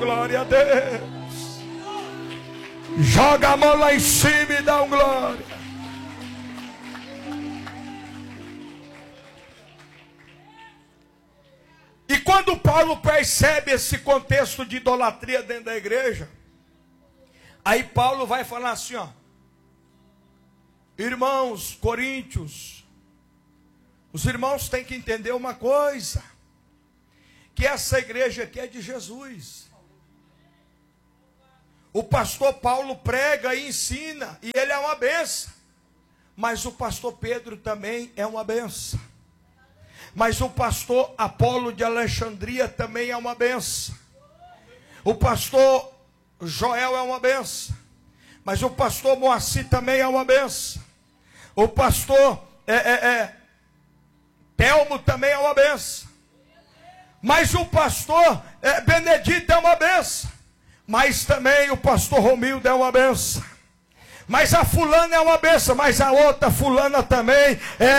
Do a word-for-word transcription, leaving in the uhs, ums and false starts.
Glória a Deus. Joga a mão lá em cima e dá um glória. E quando Paulo percebe esse contexto de idolatria dentro da igreja, aí Paulo vai falar assim, ó: irmãos coríntios, os irmãos têm que entender uma coisa, que essa igreja aqui é de Jesus. O pastor Paulo prega e ensina, e ele é uma benção. Mas o pastor Pedro também é uma benção. Mas o pastor Apolo de Alexandria também é uma benção. O pastor Joel é uma benção. Mas o pastor Moacir também é uma benção. O pastor é, é, é, Telmo também é uma benção. Mas o pastor é, Benedito é uma benção. Mas também o pastor Romildo é uma benção. Mas a fulana é uma benção. Mas a outra fulana também é